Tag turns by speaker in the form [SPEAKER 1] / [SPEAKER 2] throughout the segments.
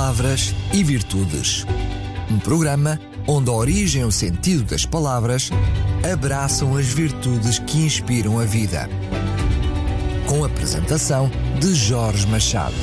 [SPEAKER 1] Palavras e Virtudes. Um programa onde a origem e o sentido das palavras abraçam as virtudes que inspiram a vida. Com a apresentação de Jorge Machado.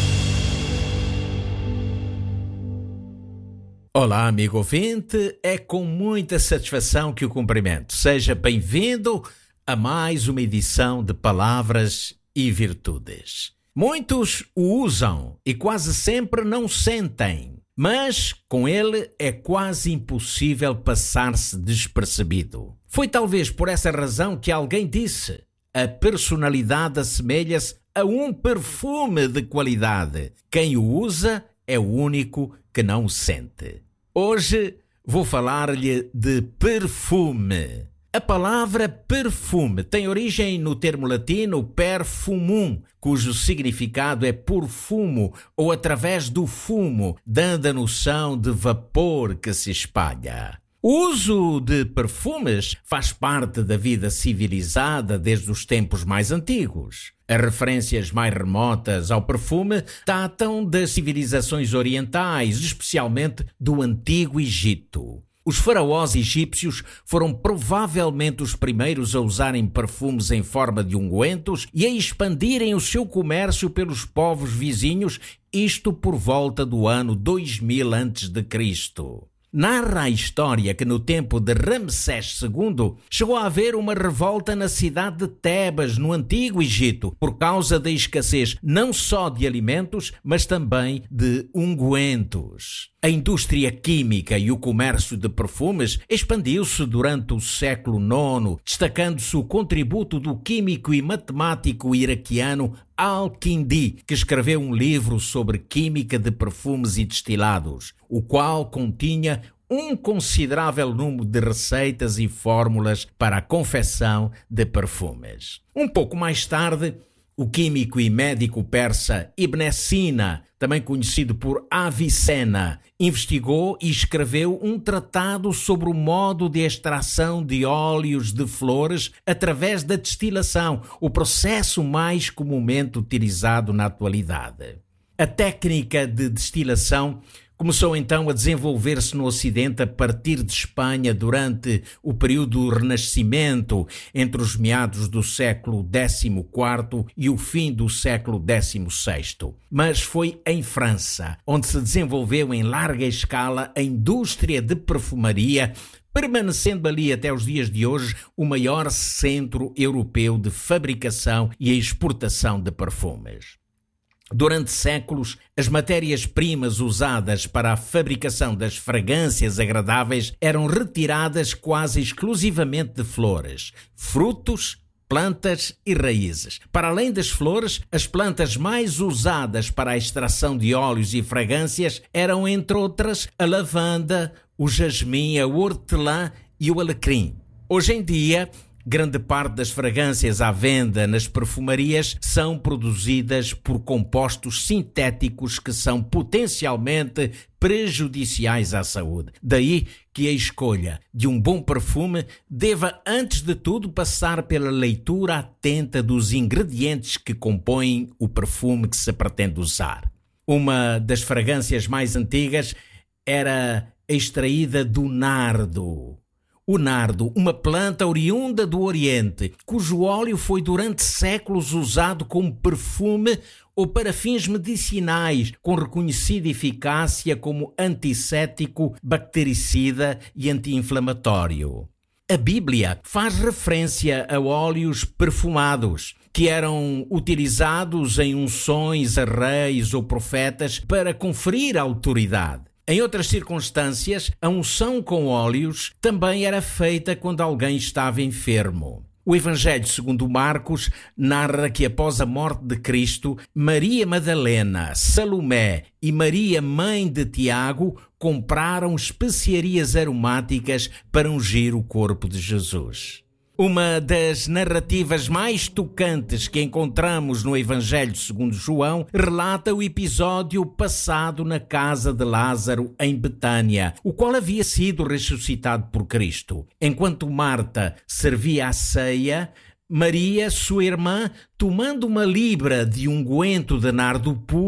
[SPEAKER 2] Olá, amigo ouvinte, é com muita satisfação que o cumprimento. Seja bem-vindo a mais uma edição de Palavras e Virtudes. Muitos o usam e quase sempre não sentem, mas com ele é quase impossível passar-se despercebido. Foi talvez por essa razão que alguém disse: a personalidade assemelha-se a um perfume de qualidade. Quem o usa é o único que não o sente. Hoje vou falar-lhe de perfume. A palavra perfume tem origem no termo latino perfumum, cujo significado é por fumo ou através do fumo, dando a noção de vapor que se espalha. O uso de perfumes faz parte da vida civilizada desde os tempos mais antigos. As referências mais remotas ao perfume datam das civilizações orientais, especialmente do Antigo Egito. Os faraós egípcios foram provavelmente os primeiros a usarem perfumes em forma de ungüentos e a expandirem o seu comércio pelos povos vizinhos, isto por volta do ano 2000 a.C. Narra a história que no tempo de Ramsés II chegou a haver uma revolta na cidade de Tebas, no Antigo Egito, por causa da escassez não só de alimentos, mas também de ungüentos. A indústria química e o comércio de perfumes expandiu-se durante o século IX, destacando-se o contributo do químico e matemático iraquiano Al-Kindi, que escreveu um livro sobre química de perfumes e destilados, o qual continha um considerável número de receitas e fórmulas para a confecção de perfumes. Um pouco mais tarde, o químico e médico persa Ibn Sina, também conhecido por Avicena, investigou e escreveu um tratado sobre o modo de extração de óleos de flores através da destilação, o processo mais comumente utilizado na atualidade. A técnica de destilação começou então a desenvolver-se no Ocidente a partir de Espanha durante o período do Renascimento, entre os meados do século XIV e o fim do século XVI. Mas foi em França, onde se desenvolveu em larga escala a indústria de perfumaria, permanecendo ali até os dias de hoje o maior centro europeu de fabricação e exportação de perfumes. Durante séculos, as matérias-primas usadas para a fabricação das fragrâncias agradáveis eram retiradas quase exclusivamente de flores, frutos, plantas e raízes. Para além das flores, as plantas mais usadas para a extração de óleos e fragrâncias eram, entre outras, a lavanda, o jasmim, a hortelã e o alecrim. Hoje em dia, grande parte das fragrâncias à venda nas perfumarias são produzidas por compostos sintéticos que são potencialmente prejudiciais à saúde. Daí que a escolha de um bom perfume deva, antes de tudo, passar pela leitura atenta dos ingredientes que compõem o perfume que se pretende usar. Uma das fragrâncias mais antigas era extraída do nardo. O nardo, uma planta oriunda do Oriente, cujo óleo foi durante séculos usado como perfume ou para fins medicinais, com reconhecida eficácia como antisséptico, bactericida e anti-inflamatório. A Bíblia faz referência a óleos perfumados, que eram utilizados em unções a reis ou profetas para conferir autoridade. Em outras circunstâncias, a unção com óleos também era feita quando alguém estava enfermo. O Evangelho segundo Marcos narra que após a morte de Cristo, Maria Madalena, Salomé e Maria, mãe de Tiago, compraram especiarias aromáticas para ungir o corpo de Jesus. Uma das narrativas mais tocantes que encontramos no Evangelho segundo João relata o episódio passado na casa de Lázaro em Betânia, o qual havia sido ressuscitado por Cristo. Enquanto Marta servia a ceia, Maria, sua irmã, tomando uma libra de unguento de nardo puro,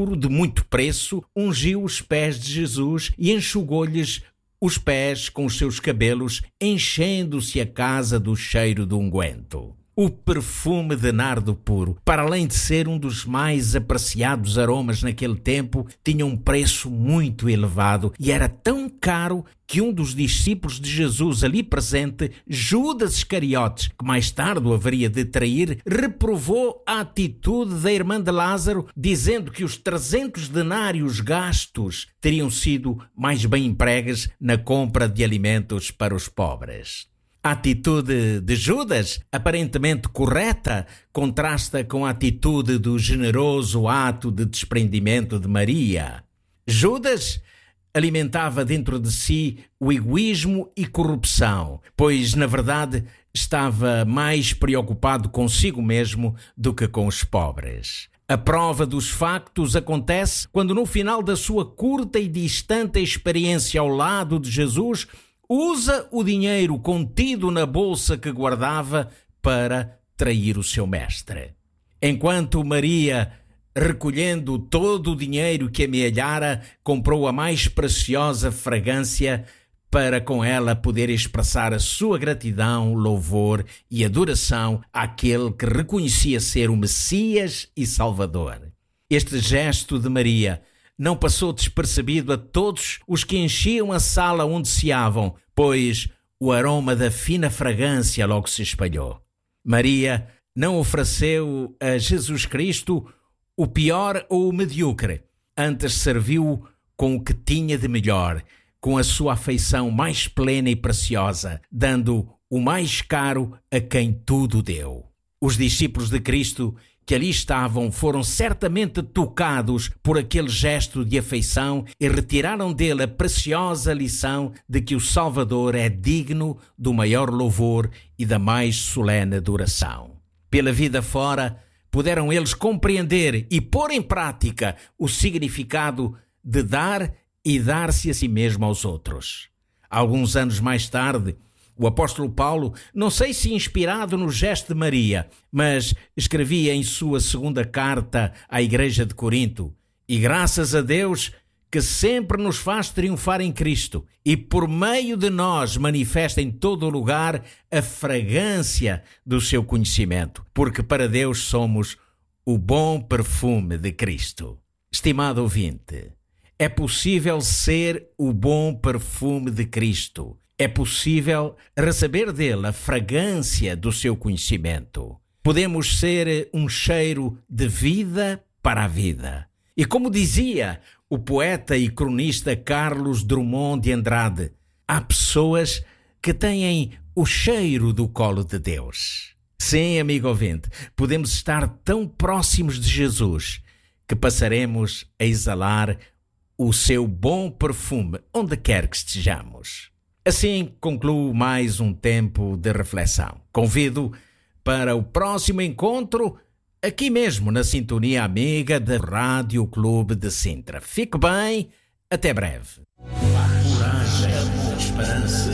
[SPEAKER 2] puro de muito preço, ungiu os pés de Jesus e enxugou-lhes os pés com os seus cabelos, enchendo-se a casa do cheiro do unguento. O perfume de nardo puro, para além de ser um dos mais apreciados aromas naquele tempo, tinha um preço muito elevado e era tão caro que um dos discípulos de Jesus ali presente, Judas Iscariotes, que mais tarde o haveria de trair, reprovou a atitude da irmã de Lázaro, dizendo que os 300 denários gastos teriam sido mais bem empregues na compra de alimentos para os pobres. A atitude de Judas, aparentemente correta, contrasta com a atitude do generoso ato de desprendimento de Maria. Judas alimentava dentro de si o egoísmo e corrupção, pois, na verdade, estava mais preocupado consigo mesmo do que com os pobres. A prova dos factos acontece quando, no final da sua curta e distante experiência ao lado de Jesus, usa o dinheiro contido na bolsa que guardava para trair o seu mestre. Enquanto Maria, recolhendo todo o dinheiro que amealhara, comprou a mais preciosa fragrância para com ela poder expressar a sua gratidão, louvor e adoração àquele que reconhecia ser o Messias e Salvador. Este gesto de Maria não passou despercebido a todos os que enchiam a sala onde ceavam, pois o aroma da fina fragrância logo se espalhou. Maria não ofereceu a Jesus Cristo o pior ou o medíocre, antes serviu com o que tinha de melhor, com a sua afeição mais plena e preciosa, dando o mais caro a quem tudo deu. Os discípulos de Cristo que ali estavam foram certamente tocados por aquele gesto de afeição e retiraram dele a preciosa lição de que o Salvador é digno do maior louvor e da mais solene adoração. Pela vida fora, puderam eles compreender e pôr em prática o significado de dar e dar-se a si mesmo aos outros. Alguns anos mais tarde, o apóstolo Paulo, não sei se inspirado no gesto de Maria, mas escrevia em sua segunda carta à igreja de Corinto: "E graças a Deus que sempre nos faz triunfar em Cristo e por meio de nós manifesta em todo o lugar a fragrância do seu conhecimento, porque para Deus somos o bom perfume de Cristo." Estimado ouvinte, é possível ser o bom perfume de Cristo. É possível receber dele a fragrância do seu conhecimento. Podemos ser um cheiro de vida para a vida. E como dizia o poeta e cronista Carlos Drummond de Andrade, há pessoas que têm o cheiro do colo de Deus. Sim, amigo ouvinte, podemos estar tão próximos de Jesus que passaremos a exalar o seu bom perfume onde quer que estejamos. Assim concluo mais um tempo de reflexão. Convido para o próximo encontro aqui mesmo na sintonia amiga da Rádio Clube de Sintra. Fique bem, até breve. Coragem, esperança,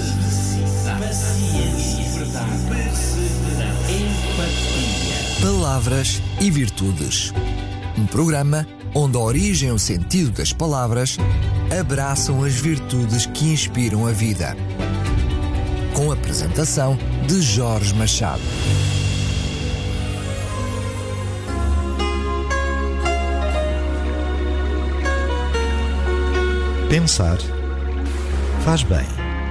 [SPEAKER 2] paciência, verdade, perseverança, empatia.
[SPEAKER 1] Palavras e Virtudes. Um programa onde a origem e o sentido das palavras abraçam as virtudes que inspiram a vida. Com a apresentação de Jorge Machado.
[SPEAKER 3] Pensar faz bem.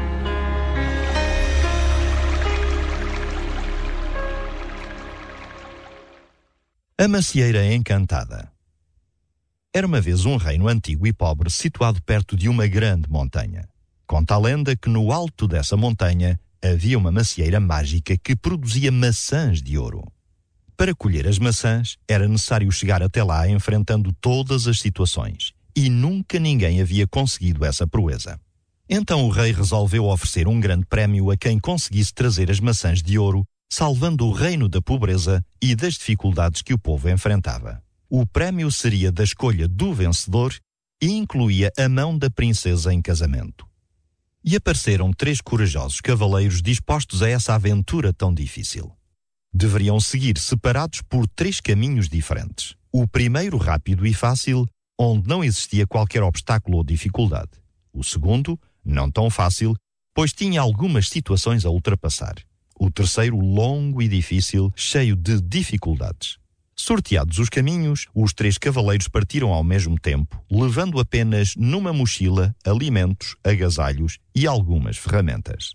[SPEAKER 3] A Macieira Encantada. Era uma vez um reino antigo e pobre situado perto de uma grande montanha. Conta a lenda que no alto dessa montanha havia uma macieira mágica que produzia maçãs de ouro. Para colher as maçãs, era necessário chegar até lá enfrentando todas as situações, e nunca ninguém havia conseguido essa proeza. Então o rei resolveu oferecer um grande prémio a quem conseguisse trazer as maçãs de ouro, salvando o reino da pobreza e das dificuldades que o povo enfrentava. O prémio seria da escolha do vencedor e incluía a mão da princesa em casamento. E apareceram 3 corajosos cavaleiros dispostos a essa aventura tão difícil. Deveriam seguir separados por 3 caminhos diferentes. O primeiro, rápido e fácil, onde não existia qualquer obstáculo ou dificuldade. O segundo, não tão fácil, pois tinha algumas situações a ultrapassar. O terceiro, longo e difícil, cheio de dificuldades. Sorteados os caminhos, os 3 cavaleiros partiram ao mesmo tempo, levando apenas numa mochila alimentos, agasalhos e algumas ferramentas.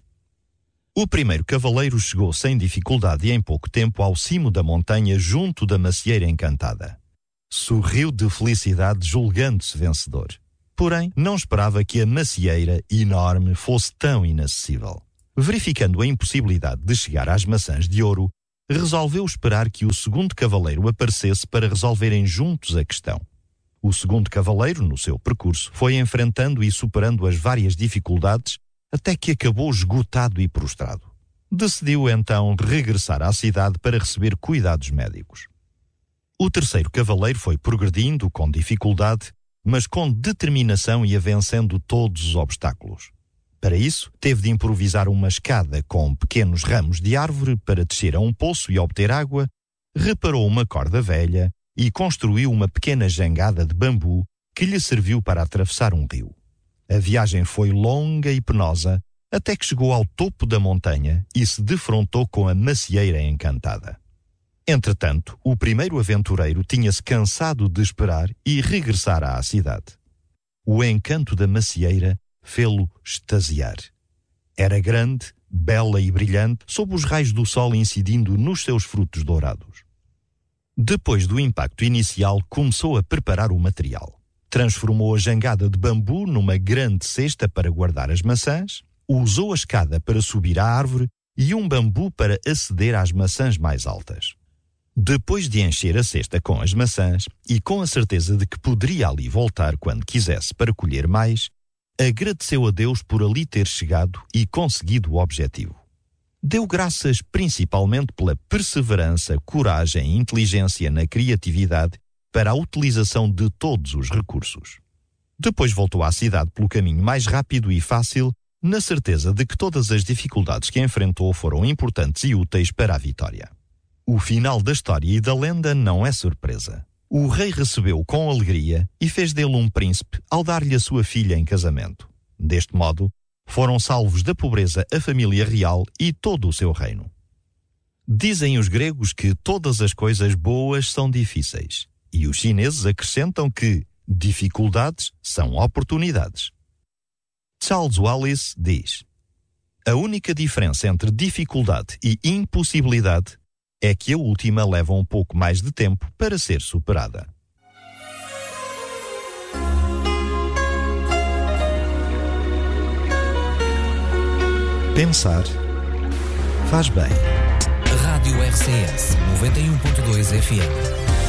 [SPEAKER 3] O primeiro cavaleiro chegou sem dificuldade e em pouco tempo ao cimo da montanha junto da macieira encantada. Sorriu de felicidade julgando-se vencedor. Porém, não esperava que a macieira, enorme, fosse tão inacessível. Verificando a impossibilidade de chegar às maçãs de ouro, resolveu esperar que o segundo cavaleiro aparecesse para resolverem juntos a questão. O segundo cavaleiro, no seu percurso, foi enfrentando e superando as várias dificuldades até que acabou esgotado e prostrado. Decidiu então regressar à cidade para receber cuidados médicos. O terceiro cavaleiro foi progredindo com dificuldade, mas com determinação e vencendo todos os obstáculos. Para isso, teve de improvisar uma escada com pequenos ramos de árvore para descer a um poço e obter água, reparou uma corda velha e construiu uma pequena jangada de bambu que lhe serviu para atravessar um rio. A viagem foi longa e penosa, até que chegou ao topo da montanha e se defrontou com a macieira encantada. Entretanto, o primeiro aventureiro tinha-se cansado de esperar e regressara à cidade. O encanto da macieira fê-lo extasiar. Era grande, bela e brilhante, sob os raios do sol incidindo nos seus frutos dourados. Depois do impacto inicial, começou a preparar o material. Transformou a jangada de bambu numa grande cesta para guardar as maçãs, usou a escada para subir à árvore e um bambu para aceder às maçãs mais altas. Depois de encher a cesta com as maçãs e com a certeza de que poderia ali voltar quando quisesse para colher mais, agradeceu a Deus por ali ter chegado e conseguido o objetivo. Deu graças principalmente pela perseverança, coragem e inteligência na criatividade para a utilização de todos os recursos. Depois voltou à cidade pelo caminho mais rápido e fácil, na certeza de que todas as dificuldades que enfrentou foram importantes e úteis para a vitória. O final da história e da lenda não é surpresa. O rei recebeu-o com alegria e fez dele um príncipe ao dar-lhe a sua filha em casamento. Deste modo, foram salvos da pobreza a família real e todo o seu reino. Dizem os gregos que todas as coisas boas são difíceis, e os chineses acrescentam que dificuldades são oportunidades. Charles Wallace diz: a única diferença entre dificuldade e impossibilidade é que a última leva um pouco mais de tempo para ser superada. Pensar faz bem.
[SPEAKER 1] Rádio RCS 91.2 FM.